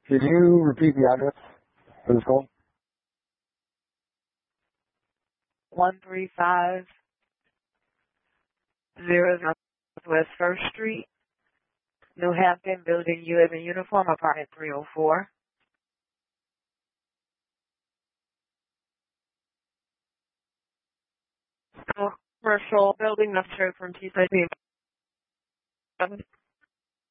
Can you repeat the address for this call? 13500 West First Street, New Hampton, building you live in uniform, apartment 304. Commercial building, not sure from T-side.